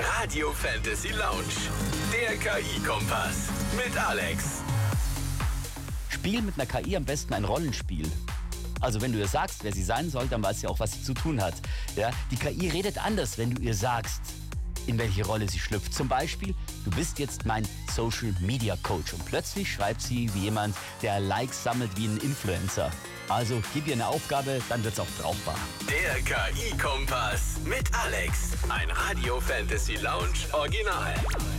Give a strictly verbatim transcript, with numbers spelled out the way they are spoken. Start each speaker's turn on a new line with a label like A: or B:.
A: Radio Fantasy Lounge, der K I-Kompass mit Alex.
B: Spiel mit einer K I am besten ein Rollenspiel. Also wenn du ihr sagst, wer sie sein soll, dann weiß sie auch, was sie zu tun hat. Ja? Die K I redet anders, wenn du ihr sagst, in welche Rolle sie schlüpft. Zum Beispiel, du bist jetzt mein Social Media Coach und plötzlich schreibt sie wie jemand, der Likes sammelt wie ein Influencer. Also gib ihr eine Aufgabe, dann wird's auch brauchbar.
A: Der K I-Kompass mit Alex. Ein Radio Fantasy Lounge Original.